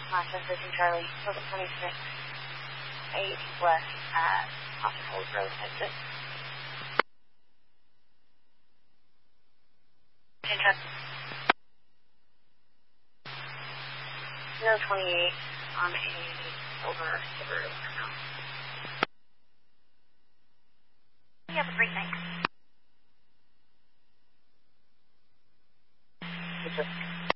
1013 Charlie, Silver 26, 8 West at Hospital Road exit. No 28 on a silver Subaru now. You have a great night. It's just